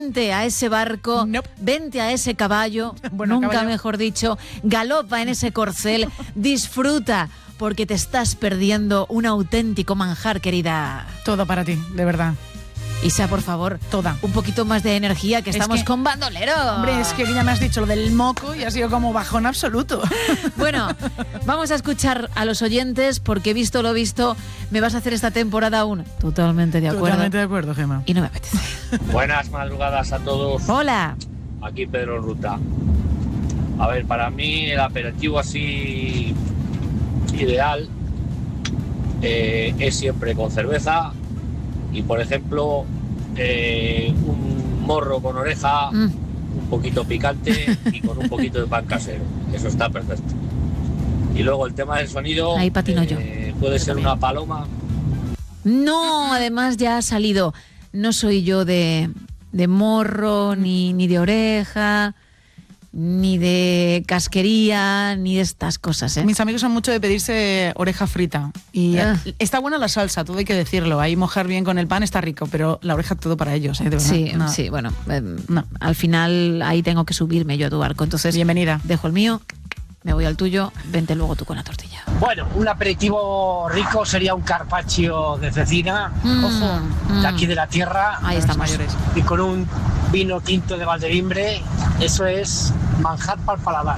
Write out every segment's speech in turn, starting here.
Vente a ese barco, vente a ese caballo, nunca mejor dicho, galopa en ese corcel, disfruta, porque te estás perdiendo un auténtico manjar, querida. Todo para ti, de verdad. Isa, por favor, toda. Un poquito más de energía, que estamos con bandolero. Hombre, es que ya me has dicho lo del moco y ha sido como bajón absoluto. Bueno, vamos a escuchar a los oyentes, porque visto lo visto, me vas a hacer esta temporada aún. Totalmente de acuerdo. Totalmente de acuerdo, Gemma. Y no me apetece. Buenas madrugadas a todos. Hola. Aquí Pedro Ruta. A ver, para mí el aperitivo así ideal es siempre con cerveza. Y por ejemplo, un morro con oreja, un poquito picante y con un poquito de pan casero. Eso está perfecto. Y luego el tema del sonido, ahí patino yo. Puede ser una paloma. No, además ya ha salido. No soy yo de morro, ni de oreja, ni de casquería, ni de estas cosas, ¿eh? Mis amigos son mucho de pedirse oreja frita. Y está buena la salsa, todo hay que decirlo. Ahí mojar bien con el pan está rico, pero la oreja todo para ellos, ¿eh? De verdad. Sí, no. Sí, bueno, al final ahí tengo que subirme yo a tu barco. Entonces, bienvenida. Dejo el mío, me voy al tuyo, vente luego tú con la tortilla. Bueno, un aperitivo rico sería un carpaccio de cecina, de aquí de la tierra. Ahí estamos. Mayores. Y con un vino tinto de Valdelimbre, eso es manjar para el paladar.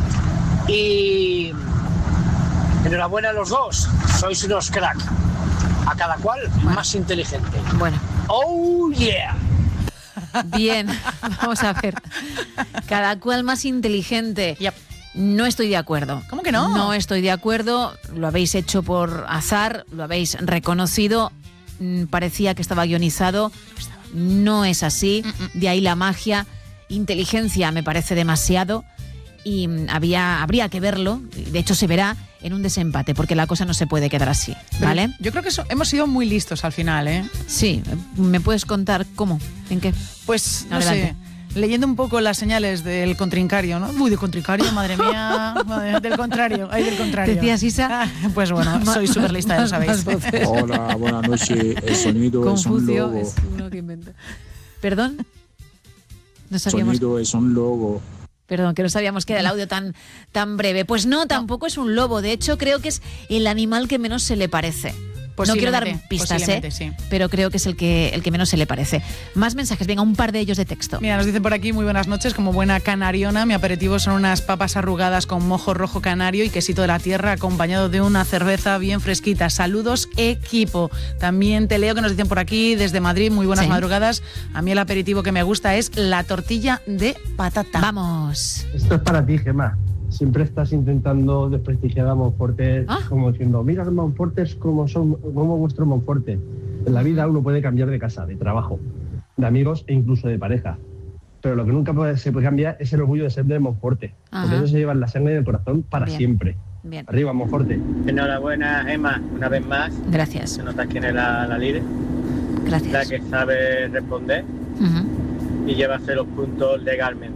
Y enhorabuena a los dos, sois unos crack. A cada cual más inteligente. Bueno. ¡Oh, yeah! Bien, vamos a ver. Cada cual más inteligente. Yep. No estoy de acuerdo. ¿Cómo que no? No estoy de acuerdo. Lo habéis hecho por azar, lo habéis reconocido. Parecía que estaba guionizado. No es así. De ahí la magia. Inteligencia me parece demasiado. Y habría que verlo. De hecho, se verá en un desempate, porque la cosa no se puede quedar así, ¿vale? Yo creo que hemos sido muy listos al final, ¿eh? Sí. ¿Me puedes contar cómo? ¿En qué? Pues, no Adelante. sé. Leyendo un poco las señales del contrincario, ¿no? Uy, de contrincario, madre mía. Del contrario, del contrario. ¿Decías, Isa? Pues bueno, soy súper lista, ya lo sabéis. Hola, buenas noches. El sonido Confucio es un logo. es uno que inventa. ¿Perdón? No sabíamos. Sonido es un logo. Perdón, que no sabíamos que era el audio tan breve. Pues no, tampoco es un lobo. De hecho, creo que es el animal que menos se le parece. No quiero dar pistas, sí. Pero creo que es el que menos se le parece. Más mensajes, venga, un par de ellos de texto. Mira, nos dicen por aquí, muy buenas noches, como buena canariona, mi aperitivo son unas papas arrugadas con mojo rojo canario y quesito de la tierra acompañado de una cerveza bien fresquita. Saludos, equipo. También te leo que nos dicen por aquí, desde Madrid, muy buenas madrugadas. A mí el aperitivo que me gusta es la tortilla de patata. Vamos. Esto es para ti, Gemma. Siempre estás intentando desprestigiar a Monforte, como diciendo, mira los Monfortes como vuestro Monforte. En la vida uno puede cambiar de casa, de trabajo, de amigos e incluso de pareja. Pero lo que nunca se puede cambiar es el orgullo de ser de Monforte. Porque eso se lleva en la sangre y en el corazón para siempre. Bien. Arriba, Monforte. Enhorabuena, Gemma, una vez más. Gracias. Se nota quién es la líder. Gracias. La que sabe responder y llevarse los puntos legalmente.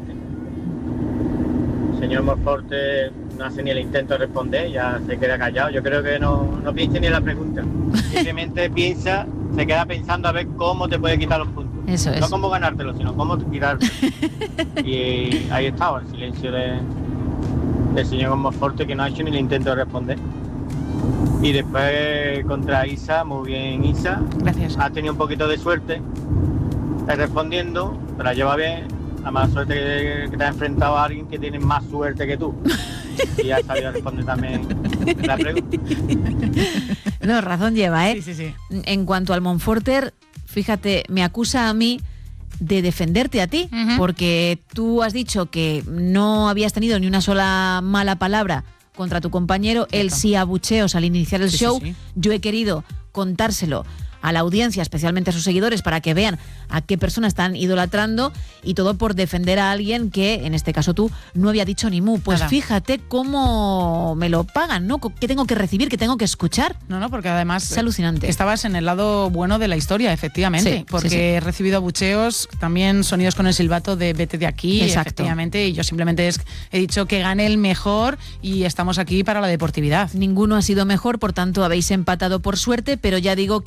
Señor Monforte no hace ni el intento de responder, ya se queda callado. Yo creo que no piensa ni en la pregunta. Simplemente se queda pensando a ver cómo te puede quitar los puntos. Eso es. No cómo ganártelo, sino cómo quitártelo. Y ahí estaba el silencio del señor Monforte, que no ha hecho ni el intento de responder. Y después contra Isa, muy bien Isa. Gracias. Ha tenido un poquito de suerte, está respondiendo, pero la lleva bien. La mala suerte que te has enfrentado a alguien que tiene más suerte que tú. Y has sabido responder también la pregunta. No, razón lleva, ¿eh? Sí. En cuanto al Monforter, fíjate, me acusa a mí de defenderte a ti, porque tú has dicho que no habías tenido ni una sola mala palabra contra tu compañero. Él sí abucheos al iniciar el show. Sí. Yo he querido contárselo a la audiencia, especialmente a sus seguidores, para que vean a qué persona están idolatrando, y todo por defender a alguien que, en este caso tú, no había dicho ni mu. Pues fíjate cómo me lo pagan, ¿no? ¿Qué tengo que recibir? ¿Qué tengo que escuchar? No, porque además es alucinante. Estabas en el lado bueno de la historia, efectivamente, porque he recibido abucheos, también sonidos con el silbato de vete de aquí, efectivamente, y yo simplemente he dicho que gane el mejor y estamos aquí para la deportividad. Ninguno ha sido mejor, por tanto habéis empatado por suerte, pero ya digo que esto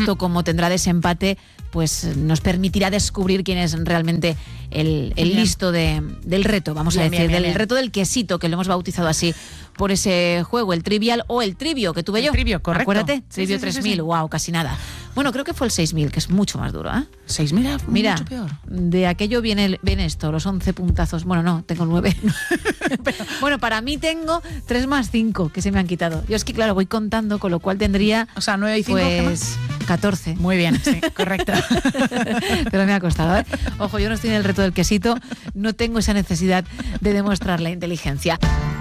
Esto, como tendrá desempate, pues nos permitirá descubrir quién es realmente el listo del reto, vamos a decir, del reto del quesito, que lo hemos bautizado así por ese juego, el trivial o el trivio que tuve yo. El trivio, correcto. Acuérdate, trivio 3000, wow, casi nada. Bueno, creo que fue el 6000, que es mucho más duro, ¿eh? 6000, mira, mucho peor. De aquello viene esto, los 11 puntazos. Bueno, no, tengo 9. Bueno, para mí tengo 3 más 5 que se me han quitado. Yo es que, claro, voy contando, con lo cual tendría... O sea, 9 y 5, pues 14. Muy bien, sí, correcto. Pero me ha costado, ¿eh? Ojo, yo no estoy en el reto del quesito, no tengo esa necesidad de demostrar la inteligencia.